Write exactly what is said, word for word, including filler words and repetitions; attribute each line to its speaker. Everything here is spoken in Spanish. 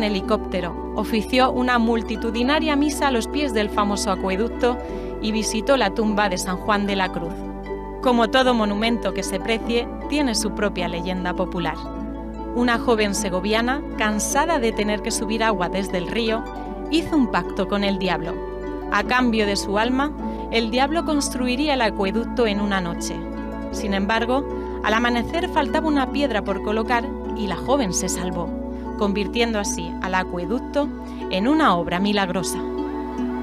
Speaker 1: en helicóptero, ofició una multitudinaria misa a los pies del famoso acueducto y visitó la tumba de San Juan de la Cruz. Como todo monumento que se precie, tiene su propia leyenda popular. Una joven segoviana, cansada de tener que subir agua desde el río, hizo un pacto con el diablo. A cambio de su alma, el diablo construiría el acueducto en una noche. Sin embargo, al amanecer faltaba una piedra por colocar y la joven se salvó, convirtiendo así al acueducto en una obra milagrosa.